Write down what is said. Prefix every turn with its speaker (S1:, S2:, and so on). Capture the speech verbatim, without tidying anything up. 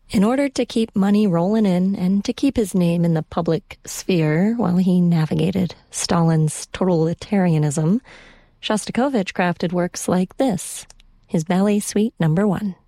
S1: In order to keep money rolling in and to keep his name in the public sphere while he navigated Stalin's totalitarianism, Shostakovich crafted works like this, his Ballet Suite Number One.